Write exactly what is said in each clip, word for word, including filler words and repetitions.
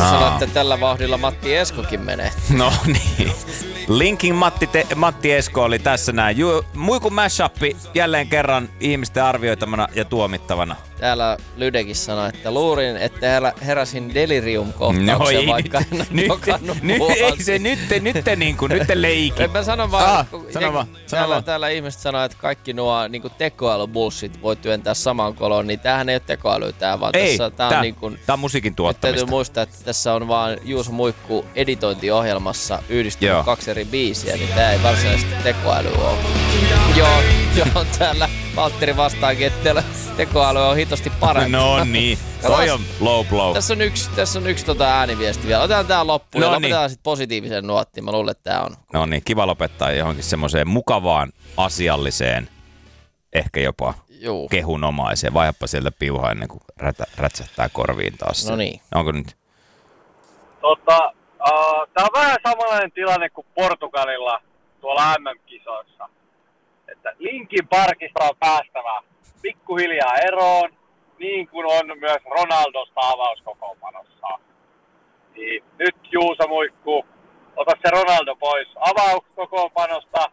Sä sanoit, että tällä vauhdilla Matti Eskokin menee. No niin. Linkin Matti, te, Matti Esko oli tässä näin. Ju, muiku mashupi jälleen kerran ihmisten arvioitavana ja tuomittavana. Täällä Lydekin sanoi, että luurin, että heräsin delirium-kohtauksia, no vaikka nyt, en nyt, dokannut nyt, ei se nyt, nyt, nyt, kun nyt leiki. Mä sanon vaan, ah, kun sano vaan, täällä, sano vaan. täällä ihmiset sanoo, että kaikki nuo niin tekoälybullshit voi työntää samaan koloon, niin tämähän ei ole tekoälyä tää, vaan ei, tässä tää, tää, on niin kuin, tää on musiikin tuottamista. Nyt täytyy muistaa, että tässä on vaan Juuso Muikku editointiohjelmassa yhdistynyt Joo. kaksi eri biisiä, niin tää ei varsinaisesti tekoäly ole. Joo, joo, täällä Valtteri vastaakin, että tekoäly on hitosti parempi. No niin, toi on low blow. Tässä on yksi, tässä on yksi tota ääniviesti vielä. Otetaan tää loppuun no ja lopetetaan niin. sitten positiivisen nuottiin. Mä luulen, että tää on. No niin, kiva lopettaa johonkin semmoiseen mukavaan, asialliseen, ehkä jopa Juu. kehunomaiseen. Vaihappa sieltä piuhaa ennen kuin rätä, rätsähtää korviin taas. No niin. Onko nyt? Tota, uh, tää on vähän samanlainen tilanne kuin Portugalilla tuolla M M-kisoissa. Että Linkin Parkista on päästävä pikkuhiljaa eroon, niin kuin on myös Ronaldosta avauskokoonpanossa. Niin nyt Juuso Muikku, ota se Ronaldo pois avauskokoonpanosta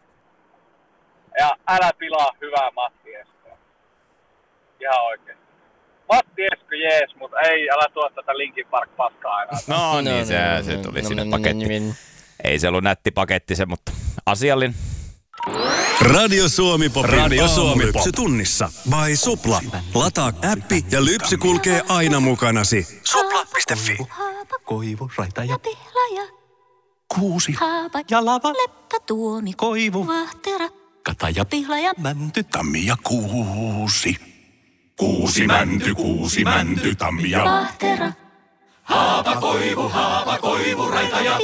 ja älä pilaa hyvää Matti Eskoa. Ihan oikein. Matti Esko jees, mutta ei, älä tuo tätä Linkin Park paskaa enää. No niin, se, se tuli sinne paketti. Ei se ollut nätti paketti se, mutta asiallinen. Radio Suomi Popin Radio Suomi Lypsy tunnissa by Supla. Lataa appi ja Lypsy kulkee aina mukanasi. Supla piste fi. Koivu, raita ja pihlaja. Kuusi. Haapa ja lava. Leppä tuomi. Koivu. Vahtera. Kata ja pihlaja. Mänty. Tammi ja kuusi. Kuusi mänty, kuusi mänty, tammi ja Vahtera. haapa koivu, haapa koivu, raita ja